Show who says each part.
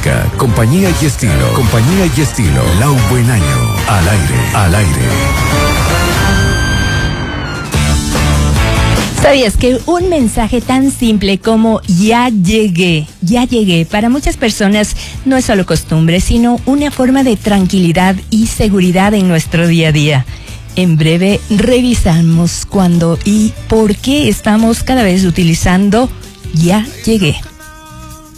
Speaker 1: música, compañía y estilo. Compañía y estilo. Lau Buen Año. Al aire, al aire.
Speaker 2: ¿Sabías que un mensaje tan simple como ya llegué, para muchas personas no es solo costumbre, sino una forma de tranquilidad y seguridad en nuestro día a día? En breve revisamos cuándo y por qué estamos cada vez utilizando ya llegué.